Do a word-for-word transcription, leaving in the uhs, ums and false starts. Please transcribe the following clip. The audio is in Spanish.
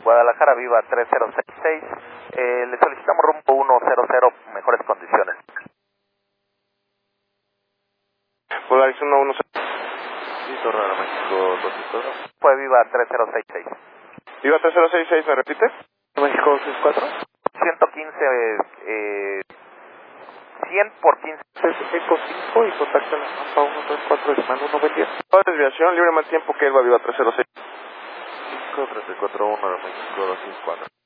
Guadalajara, Viva tres cero seis seis. Eh, le solicitamos rumbo uno cero cero, mejores condiciones. Polaris uno uno cero. Sí, Torre de México dos cinco cuatro. Fue Viva tres cero seis seis. Viva tres cero seis seis, ¿me repite? México dos seis cuatro. ciento quince, eh, eh, cien por quince. Es Eco cinco y contacta la rampa uno tres cuatro decimal uno veinte. Toda desviación, libre mal tiempo que Elba Viva tres cero seis. cinco tres cuatro uno de México dos cinco cuatro.